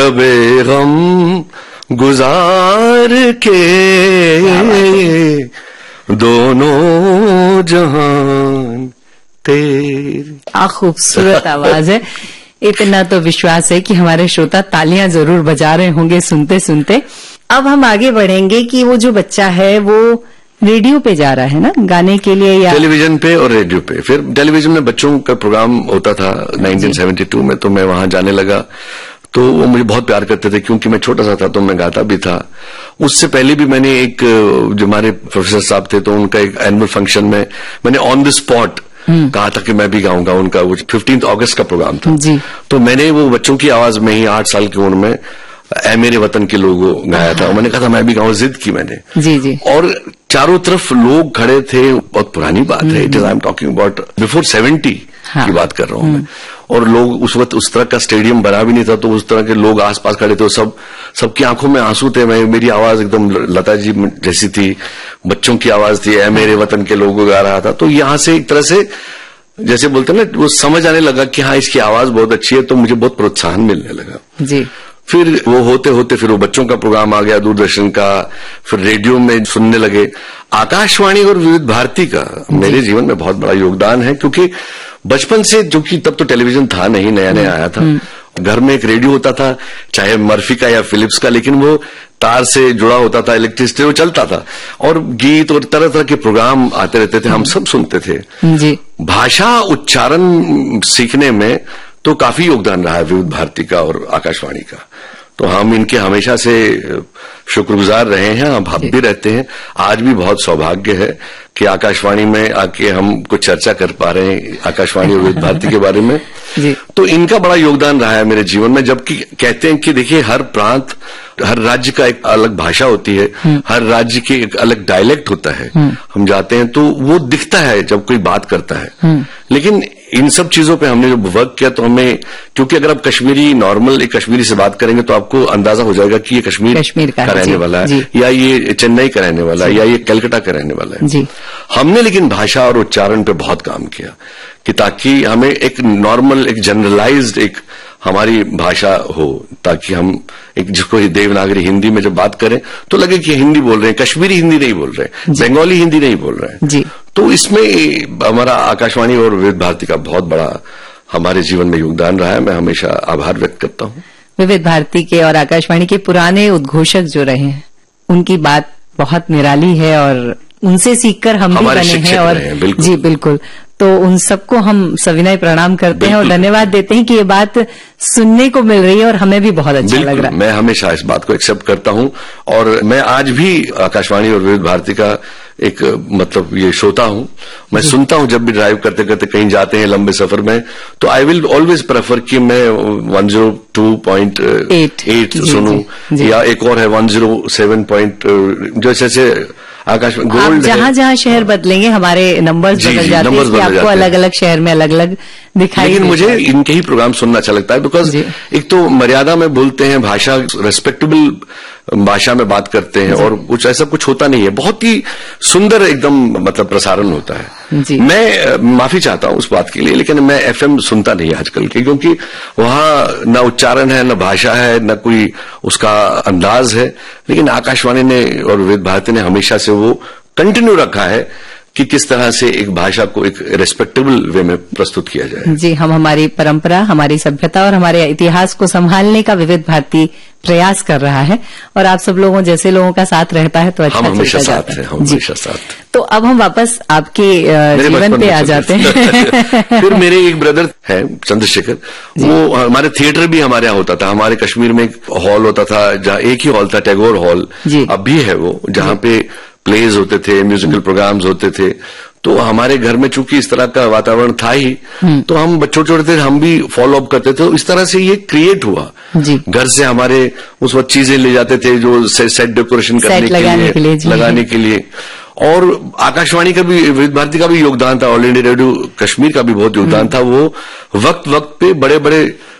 बेगम गुजार के दोनों जहान तेरे। खूबसूरत आवाज है। इतना तो विश्वास है कि हमारे श्रोता तालियां जरूर बजा रहे होंगे सुनते सुनते। अब हम आगे बढ़ेंगे कि वो जो बच्चा है वो रेडियो पे जा रहा है ना गाने के लिए, या टेलीविजन पे और रेडियो पे। फिर टेलीविजन में बच्चों का प्रोग्राम होता था 1972 में, तो मैं वहां जाने लगा। तो वो मुझे बहुत प्यार करते थे क्योंकि मैं छोटा सा था, तो मैं गाता भी था। उससे पहले भी मैंने एक जो हमारे प्रोफेसर साहब थे, तो उनका एक एनुअल फंक्शन में मैंने ऑन द स्पॉट कहा था कि मैं भी गाऊंगा। उनका वो 15 अगस्त का प्रोग्राम था जी। तो मैंने वो बच्चों की आवाज में ही 8 साल की उम्र में ऐ मेरे वतन के लोगों गाया था। मैंने कहा था मैं भी गाऊं, जिद की मैंने जी जी। और चारों तरफ लोग खड़े थे। बहुत पुरानी बात है, it is I am talking about before 70 की बात कर रहा हूं मैं। और लोग उस वक्त उस तरह का स्टेडियम बना भी नहीं था, तो उस तरह के लोग आसपास खड़े थे। सबकी आंखों में आंसू थे। मेरी आवाज एकदम लता जी जैसी थी, बच्चों की आवाज थी, ऐ मेरे वतन के लोगों गा रहा था। तो यहां से एक तरह से जैसे बोलते ना, वो समझ आने लगा कि हाँ इसकी आवाज बहुत अच्छी है, तो मुझे बहुत प्रोत्साहन मिलने लगा जी। फिर वो होते होते फिर वो बच्चों का प्रोग्राम आ गया दूरदर्शन का, फिर रेडियो में सुनने लगे। आकाशवाणी और विविध भारती का मेरे जीवन में बहुत बड़ा योगदान है, क्योंकि बचपन से, जो कि तब तो टेलीविजन था नहीं, नया नया आया था, घर में एक रेडियो होता था, चाहे मर्फी का या फिलिप्स का, लेकिन वो तार से जुड़ा होता था, इलेक्ट्रिसिटी, वो चलता था। और गीत और तरह तरह के प्रोग्राम आते रहते थे, हम सब सुनते थे जी। भाषा उच्चारण सीखने में तो काफी योगदान रहा है विविध भारती का और आकाशवाणी का। तो हम इनके हमेशा से शुक्रगुजार रहे हैं, हम भाव भी रहते हैं। आज भी बहुत सौभाग्य है कि आकाशवाणी में आके हम कुछ चर्चा कर पा रहे हैं आकाशवाणी और विविध भारती के बारे में जी। तो इनका बड़ा योगदान रहा है मेरे जीवन में। जबकि कहते हैं कि देखिए, हर प्रांत, हर राज्य का एक अलग भाषा होती है, हर राज्य के एक अलग डायलेक्ट होता है। हम जाते हैं तो वो दिखता है जब कोई बात करता है। लेकिन इन सब चीजों पे हमने जब वर्क किया, तो हमें, क्योंकि अगर आप कश्मीरी नॉर्मल एक कश्मीरी से बात करेंगे तो आपको अंदाजा हो जाएगा कि ये कश्मीर का रहने वाला है, या ये चेन्नई का रहने वाला है, या ये कलकत्ता का रहने वाला है जी। हमने लेकिन भाषा और उच्चारण पे बहुत काम किया कि ताकि हमें एक नॉर्मल, एक जनरलाइज्ड एक हमारी भाषा हो, ताकि हम एक जिसको देवनागरी हिंदी में जब बात करें तो लगे कि हिंदी बोल रहे हैं, कश्मीरी हिंदी नहीं बोल रहे, बंगाली हिंदी नहीं बोल रहे हैं जी। तो इसमें हमारा आकाशवाणी और विविध भारती का बहुत बड़ा हमारे जीवन में योगदान रहा है। मैं हमेशा आभार व्यक्त करता हूँ। विविध भारती के और आकाशवाणी के पुराने उद्घोषक जो रहे हैं, उनकी बात बहुत निराली है और उनसे सीखकर हम भी बने हैं। और जी बिल्कुल, तो उन सबको हम सविनय प्रणाम करते हैं और धन्यवाद देते हैं कि ये बात सुनने को मिल रही है और हमें भी बहुत अच्छा लग रहा है। मैं हमेशा इस बात को एक्सेप्ट करता हूं और मैं आज भी आकाशवाणी और विविध भारती का एक मतलब ये श्रोता हूं। मैं सुनता हूं जब भी ड्राइव करते करते कहीं जाते हैं लंबे सफर में, तो आई विल ऑलवेज प्रेफर कि मैं 102.8 सुनूं, या एक और है 107. जैसे आकाश गोल्ड, जहां शहर बदलेंगे हमारे नंबर्स बदल जाते हैं कि आपको अलग अलग शहर में अलग अलग दिखाई। लेकिन मुझे इनके ही प्रोग्राम सुनना अच्छा लगता है, बिकॉज एक तो मर्यादा में बोलते हैं, भाषा रेस्पेक्टेबल भाषा में बात करते हैं, और कुछ ऐसा कुछ होता नहीं है, बहुत ही सुंदर एकदम मतलब प्रसारण होता है जी। मैं माफी चाहता हूं उस बात के लिए, लेकिन मैं एफएम सुनता नहीं आजकल के, क्योंकि वहां न उच्चारण है, न भाषा है, न कोई उसका अंदाज है। लेकिन आकाशवाणी ने और विविध भारती ने हमेशा से वो कंटिन्यू रखा है कि किस तरह से एक भाषा को एक रेस्पेक्टेबल वे में प्रस्तुत किया जाए जी। हम हमारी परंपरा, हमारी सभ्यता और हमारे इतिहास को संभालने का विविध भारती प्रयास कर रहा है, और आप सब लोगों जैसे लोगों का साथ रहता है तो अच्छा हम हमेशा साथ हैं, हम हमेशा साथ। तो अब हम वापस आपके जीवन पे आ जाते हैं। फिर मेरे एक ब्रदर है चंद्रशेखर, वो हमारे थिएटर भी हमारे यहाँ होता था। हमारे कश्मीर में एक हॉल होता था, जहाँ एक ही हॉल था, टैगोर हॉल, अब भी है वो, जहाँ पे प्लेज होते थे, म्यूजिकल प्रोग्राम्स होते थे। तो हमारे घर में चूंकि इस तरह का वातावरण था ही, तो हम बच्चों छोटे थे, हम भी फॉलो अप करते थे। तो इस तरह से ये क्रिएट हुआ जी। घर से हमारे उस वक्त चीजें ले जाते थे जो सेट डेकोरेशन करने लगाने के लिए। और आकाशवाणी का भी, विविध भारती का भी योगदान था, ऑल इंडिया रेडियो कश्मीर का भी बहुत योगदान था। वो वक्त वक्त पे बड़े बड़े